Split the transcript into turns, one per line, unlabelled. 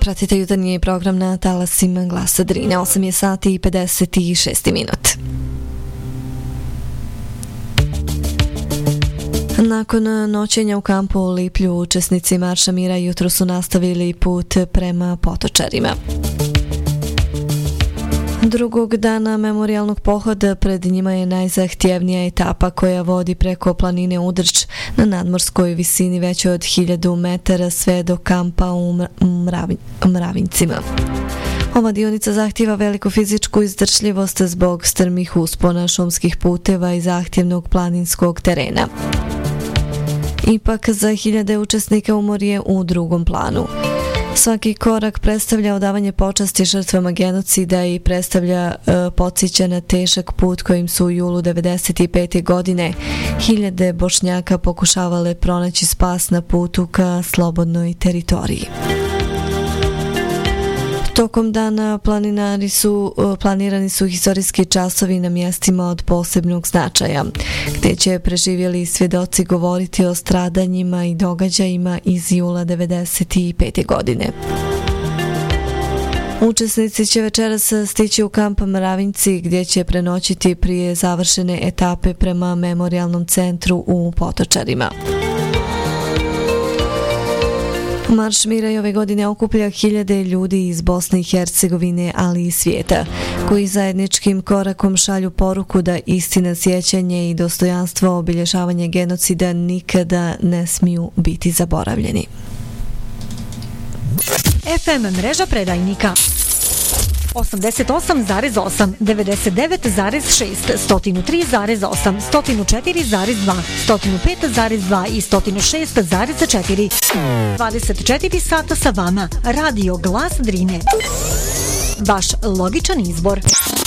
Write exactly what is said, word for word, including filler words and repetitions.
Pratite jutarnji program na talasima Glasa Drine, osam je sati i pedeset šest minut. Nakon noćenja u kampu u Liplju, učesnici Marša mira jutro su nastavili put prema Potočarima. Drugog dana memorijalnog pohoda pred njima je najzahtjevnija etapa koja vodi preko planine Udrč na nadmorskoj visini veće od hiljadu metara sve do kampa u Mravin, Mravincima. Ova dionica zahtjeva veliku fizičku izdržljivost zbog strmih uspona, šumskih puteva i zahtjevnog planinskog terena. Ipak za hiljade učesnika umor je u drugom planu. Svaki korak predstavlja odavanje počasti žrtvama genocida i predstavlja e, podsjeća na težak put kojim su u julu devedeset pete. godine hiljade Bošnjaka pokušavale pronaći spas na putu ka slobodnoj teritoriji. Tokom dana planinari su, planirani su historijski časovi na mjestima od posebnog značaja, gdje će preživjeli svjedoci govoriti o stradanjima i događajima iz jula devedeset pete. godine. Učesnici će večeras stići u kamp Mravinci, gdje će prenoćiti prije završene etape prema memorijalnom centru u Potočarima. Marš mira i ove godine okuplja hiljade ljudi iz Bosne i Hercegovine, ali i svijeta, koji zajedničkim korakom šalju poruku da istina, sjećanje i dostojanstvo obilježavanja genocida nikada ne smiju biti zaboravljeni.
F M mreža predajnika osamdeset osam zarez osam, devedeset devet zarez šest, sto tri zarez osam, sto četiri zarez dva, sto pet zarez dva i sto šest zarez četiri. dvadeset četiri sata sa vama, Radio Glas Drine. Vaš logičan izbor.